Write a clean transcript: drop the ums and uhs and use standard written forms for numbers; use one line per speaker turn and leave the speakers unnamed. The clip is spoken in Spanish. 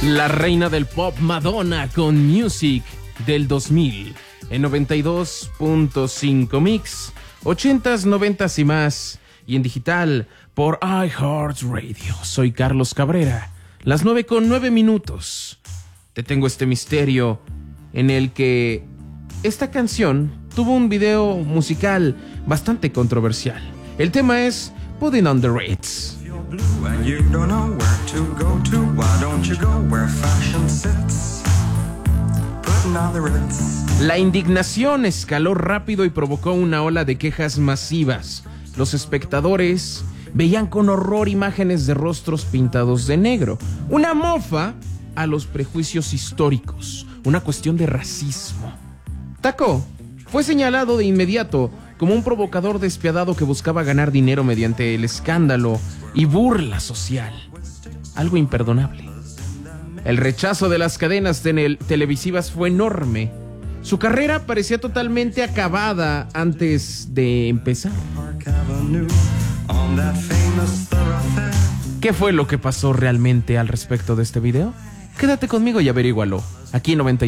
La reina del pop Madonna con Music del 2000 en 92.5 Mix, 80s, 90s y más, y en digital por iHeartRadio. Soy Carlos Cabrera, las 9:09. Te tengo este misterio en el que esta canción tuvo un video musical bastante controversial. El tema es Putting on the Ritz.
And you don't know where to go to. Why don't you go where fashion sits? Putting on the Ritz.
La indignación escaló rápido y provocó una ola de quejas masivas. Los espectadores veían con horror imágenes de rostros pintados de negro. Una mofa a los prejuicios históricos. Una cuestión de racismo. Taco fue señalado de inmediato como un provocador despiadado que buscaba ganar dinero mediante el escándalo y burla social. Algo imperdonable. El rechazo de las cadenas televisivas fue enorme. Su carrera parecía totalmente acabada antes de empezar. ¿Qué fue lo que pasó realmente al respecto de este video? Quédate conmigo y averígualo. Aquí en 90.